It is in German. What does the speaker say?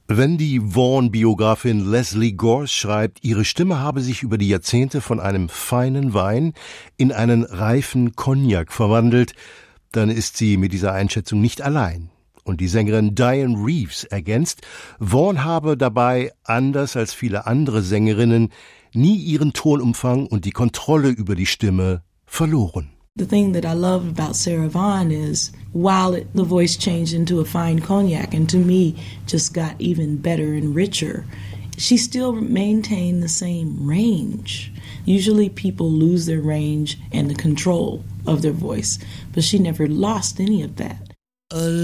Wenn die Vaughan-Biografin Leslie Gorse schreibt, ihre Stimme habe sich über die Jahrzehnte von einem feinen Wein in einen reifen Cognac verwandelt, dann ist sie mit dieser Einschätzung nicht allein. Und die Sängerin Diane Reeves ergänzt, Vaughan habe dabei, anders als viele andere Sängerinnen, nie ihren Tonumfang und die Kontrolle über die Stimme verloren. The thing that I love about Sarah Vaughan is, while the voice changed into a fine cognac and to me just got even better and richer, she still maintained the same range. Usually people lose their range and the control of their voice, but she never lost any of that.